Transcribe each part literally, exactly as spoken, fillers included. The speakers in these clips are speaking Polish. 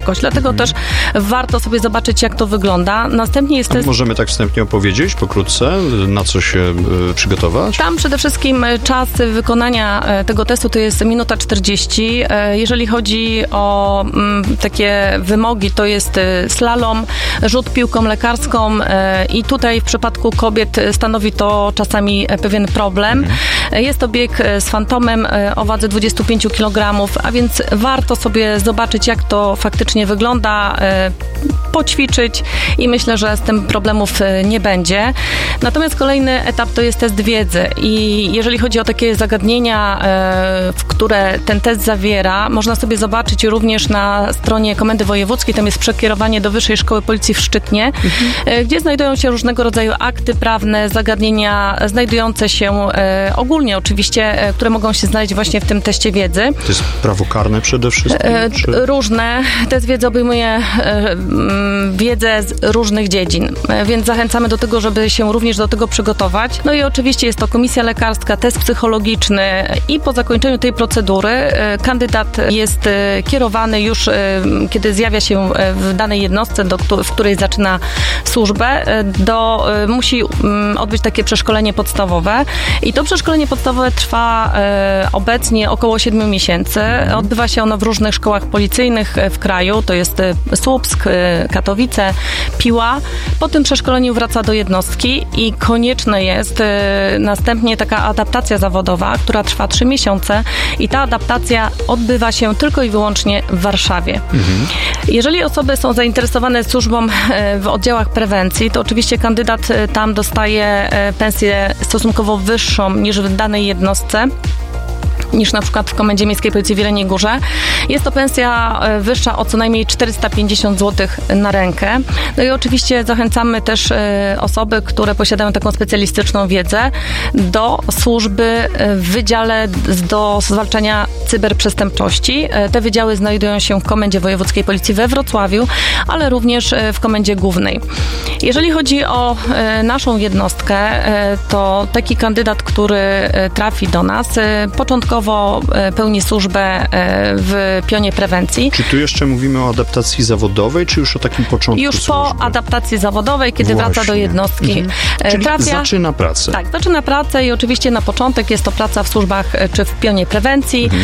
szybkość. Dlatego mhm. też warto sobie zobaczyć, jak to wygląda. Następnie jest test... Możemy tak wstępnie opowiedzieć pokrótce, na co się y, przygotować? Tam przede wszystkim czas wykonania tego testu to jest minuta czterdzieści. Jeżeli chodzi o m, takie wymogi, to jest slalom, rzut piłką lekarską i tutaj w przypadku kobiet stanowi to czasami pewien problem. Mhm. Jest to bieg z fantomem o wadze dwadzieścia pięć kilogramów, a więc warto sobie zobaczyć, jak to faktycznie wygląda, poćwiczyć i myślę, że z tym problemów nie będzie. Natomiast kolejny etap to jest test wiedzy i jeżeli chodzi o takie zagadnienia, w które ten test zawiera, można sobie zobaczyć również na stronie Komendy Wojewódzkiej, tam jest przekierowanie do Wyższej Szkoły Policji w Szczytnie, mhm. gdzie znajdują się różnego rodzaju akty prawne, zagadnienia znajdujące się ogólnie oczywiście, które mogą się znaleźć właśnie w tym teście wiedzy. To jest prawo karne przede wszystkim? Czy? Różne. Test wiedzy obejmuje wiedzę z różnych dziedzin, więc zachęcamy do tego, żeby się również do tego przygotować. No i oczywiście jest to komisja lekarska, test psychologiczny i po zakończeniu tej procedury kandydat jest kierowany już, kiedy zjawia się w danej jednostce, do, w której zaczyna służbę, do, musi odbyć takie przeszkolenie podstawowe i to przeszkolenie podstawowe trwa obecnie około siedmiu miesięcy. Odbywa się ono w różnych szkołach policyjnych w kraju, to jest Słupsk, Katowice, Piła. Po tym przeszkoleniu wraca do jednostki i konieczne jest następnie taka adaptacja zawodowa, która trwa trzy miesiące i ta adaptacja odbywa się tylko i wyłącznie w Warszawie. Mhm. Jeżeli osoby są zainteresowane służbą w oddziałach prewencji, to oczywiście kandydat tam dostaje pensję stosunkowo wyższą niż w danej jednostce, niż na przykład w Komendzie Miejskiej Policji w Jeleniej Górze. Jest to pensja wyższa o co najmniej czterysta pięćdziesiąt złotych na rękę. No i oczywiście zachęcamy też osoby, które posiadają taką specjalistyczną wiedzę do służby w Wydziale do zwalczania cyberprzestępczości. Te wydziały znajdują się w Komendzie Wojewódzkiej Policji we Wrocławiu, ale również w Komendzie Głównej. Jeżeli chodzi o naszą jednostkę, to taki kandydat, który trafi do nas, początkowo pełni służbę w pionie prewencji. Czy tu jeszcze mówimy o adaptacji zawodowej, czy już o takim początku Już służby? Po adaptacji zawodowej, kiedy Właśnie. wraca do jednostki. Mhm. Czyli trafia, zaczyna pracę. Tak, zaczyna pracę i oczywiście na początek jest to praca w służbach czy w pionie prewencji. Mhm.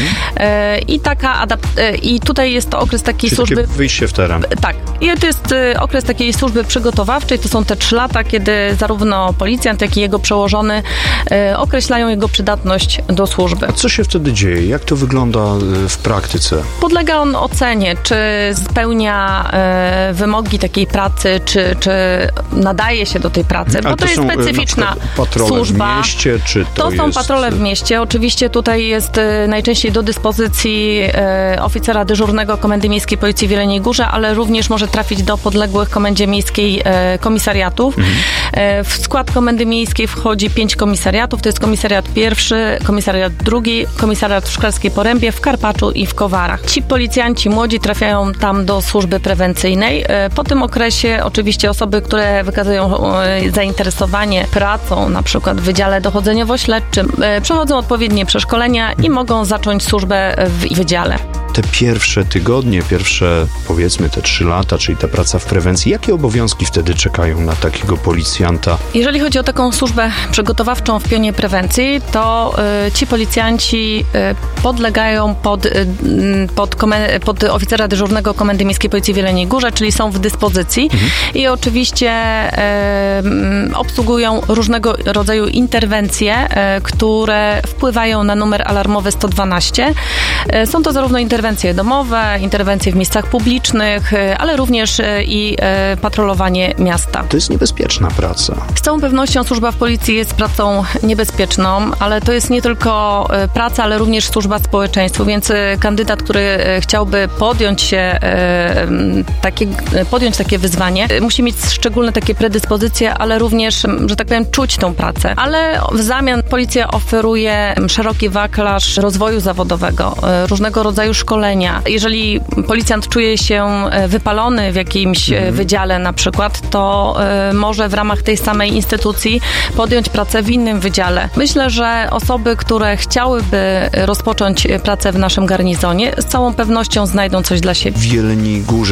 I taka adap- i tutaj jest to okres takiej Czyli służby... takie wyjście w teren. Tak. I to jest okres takiej służby przygotowawczej. To są te trzy lata, kiedy zarówno policjant, jak i jego przełożony określają jego przydatność do służby. A co się wtedy dzieje? Jak to wygląda w praktyce? Podlega on ocenie, czy spełnia e, wymogi takiej pracy, czy, czy nadaje się do tej pracy, bo to, to jest są, specyficzna patrole służba. w mieście, czy to, to są jest... patrole w mieście. Oczywiście tutaj jest e, najczęściej do dyspozycji e, oficera dyżurnego Komendy Miejskiej Policji w Jeleniej Górze, ale również może trafić do podległych Komendzie Miejskiej e, komisariatów. Mhm. E, w skład Komendy Miejskiej wchodzi pięć komisariatów. To jest komisariat pierwszy, komisariat drugi, komisariat w Szklarskiej Porębie, w Karpaczu i w Kowarach. Ci policjanci młodzi trafiają tam do służby prewencyjnej. Po tym okresie oczywiście osoby, które wykazują zainteresowanie pracą, na przykład w Wydziale Dochodzeniowo-Śledczym, przechodzą odpowiednie przeszkolenia i mogą zacząć służbę w wydziale. Te pierwsze tygodnie, pierwsze powiedzmy te trzy lata, czyli ta praca w prewencji, jakie obowiązki wtedy czekają na takiego policjanta? Jeżeli chodzi o taką służbę przygotowawczą w pionie prewencji, to y, ci policjanci y, podlegają pod, y, pod, komen- pod oficera dyżurnego Komendy Miejskiej Policji w Jeleniej Górze, czyli są w dyspozycji mhm. i oczywiście y, obsługują różnego rodzaju interwencje, y, które wpływają na numer alarmowy sto dwanaście. Y, są to zarówno interwencje interwencje domowe, interwencje w miejscach publicznych, ale również i patrolowanie miasta. To jest niebezpieczna praca. Z całą pewnością służba w policji jest pracą niebezpieczną, ale to jest nie tylko praca, ale również służba społeczeństwu, więc kandydat, który chciałby podjąć się takie, podjąć takie wyzwanie, musi mieć szczególne takie predyspozycje, ale również, że tak powiem, czuć tą pracę. Ale w zamian policja oferuje szeroki wachlarz rozwoju zawodowego, różnego rodzaju szkolenia. Jeżeli policjant czuje się wypalony w jakimś mhm. wydziale na przykład, to może w ramach tej samej instytucji podjąć pracę w innym wydziale. Myślę, że osoby, które chciałyby rozpocząć pracę w naszym garnizonie, z całą pewnością znajdą coś dla siebie. W Jeleniej Górze